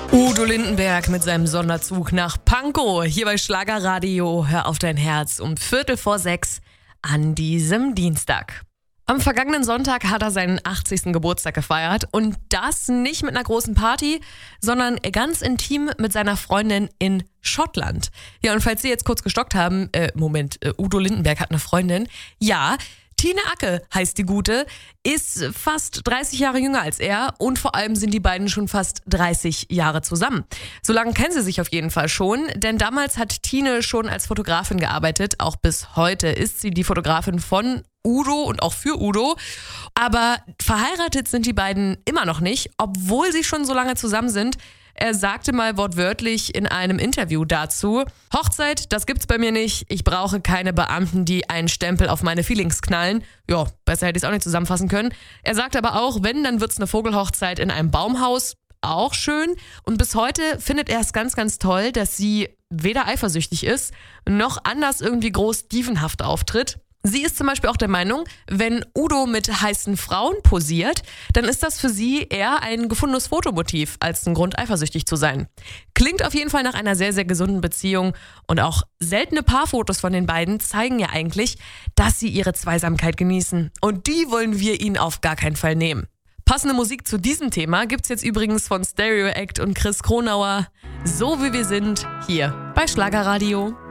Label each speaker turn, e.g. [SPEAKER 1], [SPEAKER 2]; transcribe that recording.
[SPEAKER 1] Udo Lindenberg mit seinem Sonderzug nach Pankow, hier bei Schlagerradio. Hör auf dein Herz um 5:45 an diesem Dienstag. Am vergangenen Sonntag hat er seinen 80. Geburtstag gefeiert und das nicht mit einer großen Party, sondern ganz intim mit seiner Freundin in Schottland. Ja, und falls Sie jetzt kurz gestockt haben, Udo Lindenberg hat eine Freundin. Ja, Tine Acke heißt die Gute, ist fast 30 Jahre jünger als er und vor allem sind die beiden schon fast 30 Jahre zusammen. So lange kennen sie sich auf jeden Fall schon, denn damals hat Tine schon als Fotografin gearbeitet. Auch bis heute ist sie die Fotografin von Udo und auch für Udo. Aber verheiratet sind die beiden immer noch nicht, obwohl sie schon so lange zusammen sind. Er sagte mal wortwörtlich in einem Interview dazu: Hochzeit, das gibt's bei mir nicht. Ich brauche keine Beamten, die einen Stempel auf meine Feelings knallen. Ja, besser hätte ich es auch nicht zusammenfassen können. Er sagt aber auch, wenn, dann wird's eine Vogelhochzeit in einem Baumhaus. Auch schön. Und bis heute findet er es ganz, ganz toll, dass sie weder eifersüchtig ist, noch anders irgendwie groß dievenhaft auftritt. Sie ist zum Beispiel auch der Meinung, wenn Udo mit heißen Frauen posiert, dann ist das für sie eher ein gefundenes Fotomotiv als ein Grund, eifersüchtig zu sein. Klingt auf jeden Fall nach einer sehr, sehr gesunden Beziehung und auch seltene Paarfotos von den beiden zeigen ja eigentlich, dass sie ihre Zweisamkeit genießen. Und die wollen wir ihnen auf gar keinen Fall nehmen. Passende Musik zu diesem Thema gibt's jetzt übrigens von Stereo Act und Chris Kronauer. So wie wir sind, hier bei Schlagerradio.